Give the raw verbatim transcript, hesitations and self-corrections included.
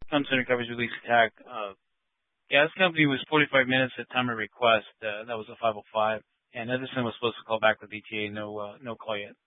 Content coverage release attack. Uh, gas company was forty-five minutes at time of request. Uh, that was a five oh five. And Edison was supposed to call back with E T A. No, uh, no call yet.